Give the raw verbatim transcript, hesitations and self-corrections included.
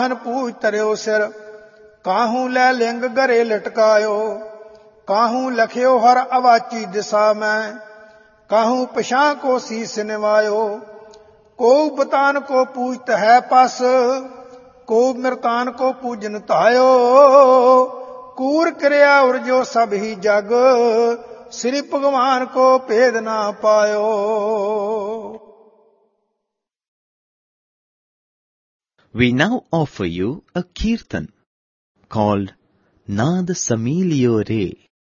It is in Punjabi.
ਵਾਹਨ ਪੂਜ ਤਰਿਓ ਸਿਰ। ਕਾਹੂ ਲੈ ਲਿੰਗ ਘਰੇ ਲਟਕਾਇਓ, ਕਾਹੂ ਲਖਿਓ ਹਰ ਅਵਾਚੀ ਦਿਸ਼ਾ ਮੈਂ। ਕਾਹੂ ਪਛਾਂ ਕੋ ਸੀਸ ਨਿਵਾਇਓ, ਕੋ ਬਤਾਨ ਕੋ ਪੂਜਤ ਹੈ ਪਸ। ਕੋ ਮਿਰਤਾਨ ਕੋ ਪੂਜਨ ਧਾਇਓ, ਕੂਰ ਕਿਰਿਆ ਉਰਜੋ ਸਭ ਹੀ ਜਗ। ਸ੍ਰੀ ਭਗਵਾਨ ਕੋ ਭੇਦ ਨਾ ਪਾਇਓ। We now offer you a kirtan called Nad Samilio Re.